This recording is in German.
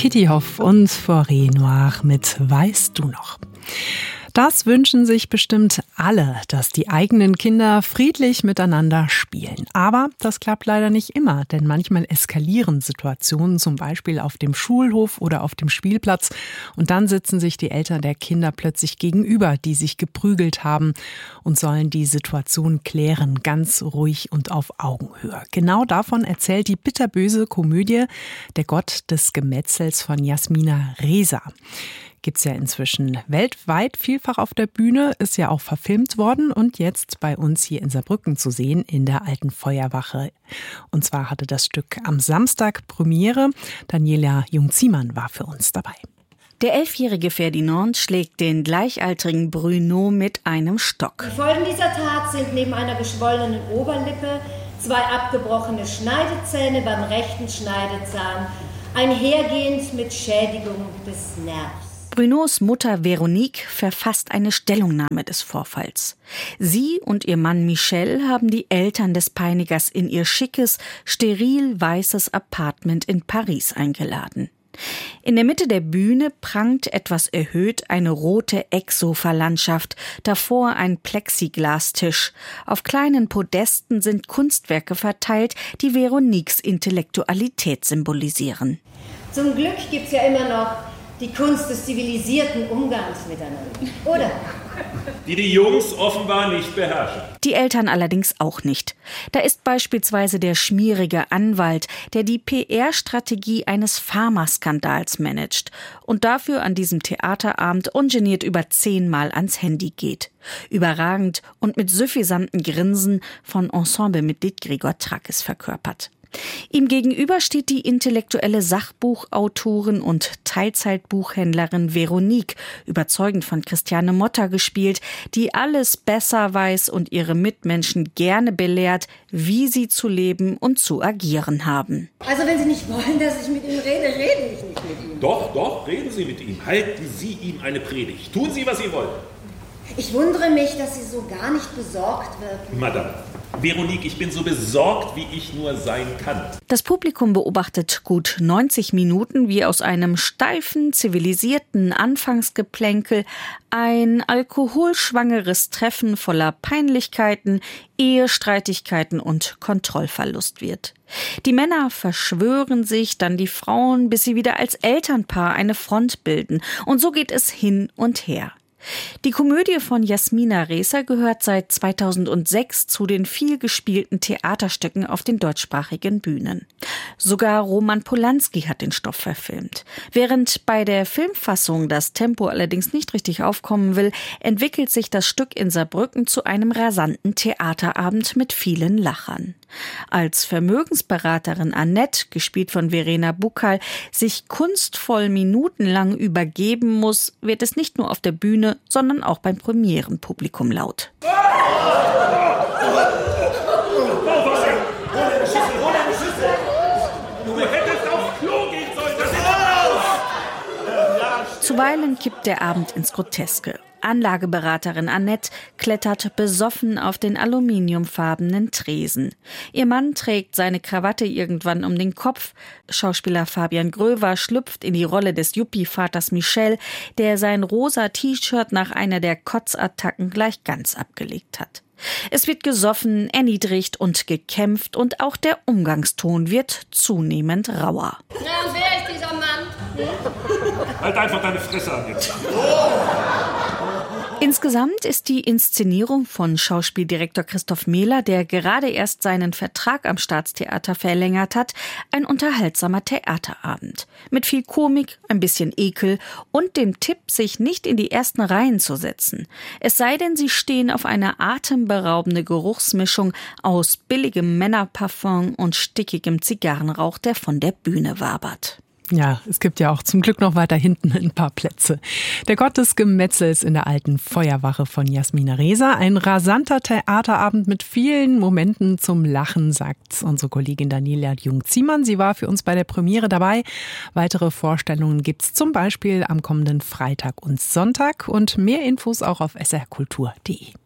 Kitty Hoff und Forêt Noire mit Weißt du noch? Das wünschen sich bestimmt alle, dass die eigenen Kinder friedlich miteinander spielen. Aber das klappt leider nicht immer, denn manchmal eskalieren Situationen, zum Beispiel auf dem Schulhof oder auf dem Spielplatz. Und dann sitzen sich die Eltern der Kinder plötzlich gegenüber, die sich geprügelt haben und sollen die Situation klären, ganz ruhig und auf Augenhöhe. Genau davon erzählt die bitterböse Komödie Der Gott des Gemetzels von Jasmina Reza. Gibt's ja inzwischen weltweit vielfach auf der Bühne, ist ja auch verfilmt worden und jetzt bei uns hier in Saarbrücken zu sehen in der Alten Feuerwache. Und zwar hatte das Stück am Samstag Premiere. Daniela Jung-Ziemann war für uns dabei. Der 11-jährige Ferdinand schlägt den gleichaltrigen Bruno mit einem Stock. Die Folgen dieser Tat sind neben einer geschwollenen Oberlippe 2 abgebrochene Schneidezähne beim rechten Schneidezahn, einhergehend mit Schädigung des Nervs. Brunos Mutter Veronique verfasst eine Stellungnahme des Vorfalls. Sie und ihr Mann Michel haben die Eltern des Peinigers in ihr schickes, steril weißes Appartement in Paris eingeladen. In der Mitte der Bühne prangt etwas erhöht eine rote Ecksofa-Landschaft, davor ein Plexiglastisch. Auf kleinen Podesten sind Kunstwerke verteilt, die Veroniques Intellektualität symbolisieren. Zum Glück gibt's ja immer noch die Kunst des zivilisierten Umgangs miteinander, oder? Die Jungs offenbar nicht beherrschen. Die Eltern allerdings auch nicht. Da ist beispielsweise der schmierige Anwalt, der die PR-Strategie eines Pharmaskandals managt und dafür an diesem Theaterabend ungeniert über 10-mal ans Handy geht. Überragend und mit suffisanten Grinsen von Ensemblemitglied Gregor Trackes verkörpert. Ihm gegenüber steht die intellektuelle Sachbuchautorin und Teilzeitbuchhändlerin Veronique, überzeugend von Christiane Motta gespielt, die alles besser weiß und ihre Mitmenschen gerne belehrt, wie sie zu leben und zu agieren haben. Also wenn Sie nicht wollen, dass ich mit ihm rede, rede ich nicht mit ihm. Doch, reden Sie mit ihm. Halten Sie ihm eine Predigt. Tun Sie, was Sie wollen. Ich wundere mich, dass Sie so gar nicht besorgt wirken. Madame, Veronique, ich bin so besorgt, wie ich nur sein kann. Das Publikum beobachtet gut 90 Minuten, wie aus einem steifen, zivilisierten Anfangsgeplänkel ein alkoholschwangeres Treffen voller Peinlichkeiten, Ehestreitigkeiten und Kontrollverlust wird. Die Männer verschwören sich, dann die Frauen, bis sie wieder als Elternpaar eine Front bilden. Und so geht es hin und her. Die Komödie von Jasmina Reza gehört seit 2006 zu den vielgespielten Theaterstücken auf den deutschsprachigen Bühnen. Sogar Roman Polanski hat den Stoff verfilmt. Während bei der Filmfassung das Tempo allerdings nicht richtig aufkommen will, entwickelt sich das Stück in Saarbrücken zu einem rasanten Theaterabend mit vielen Lachern. Als Vermögensberaterin Annette, gespielt von Verena Buccal, sich kunstvoll minutenlang übergeben muss, wird es nicht nur auf der Bühne, sondern auch beim Premierenpublikum laut. Zuweilen kippt der Abend ins Groteske. Anlageberaterin Annette klettert besoffen auf den aluminiumfarbenen Tresen. Ihr Mann trägt seine Krawatte irgendwann um den Kopf. Schauspieler Fabian Gröver schlüpft in die Rolle des Yuppie-Vaters Michel, der sein rosa T-Shirt nach einer der Kotzattacken gleich ganz abgelegt hat. Es wird gesoffen, erniedrigt und gekämpft und auch der Umgangston wird zunehmend rauer. Na, und wer ist dieser Mann? Halt einfach deine Fresse an jetzt. Insgesamt ist die Inszenierung von Schauspieldirektor Christoph Mehler, der gerade erst seinen Vertrag am Staatstheater verlängert hat, ein unterhaltsamer Theaterabend. Mit viel Komik, ein bisschen Ekel und dem Tipp, sich nicht in die ersten Reihen zu setzen. Es sei denn, sie stehen auf eine atemberaubende Geruchsmischung aus billigem Männerparfum und stickigem Zigarrenrauch, der von der Bühne wabert. Ja, es gibt ja auch zum Glück noch weiter hinten ein paar Plätze. Der Gott des Gemetzels in der Alten Feuerwache von Jasmina Reza. Ein rasanter Theaterabend mit vielen Momenten zum Lachen, sagt unsere Kollegin Daniela Jung-Ziemann. Sie war für uns bei der Premiere dabei. Weitere Vorstellungen gibt's zum Beispiel am kommenden Freitag und Sonntag. Und mehr Infos auch auf srkultur.de.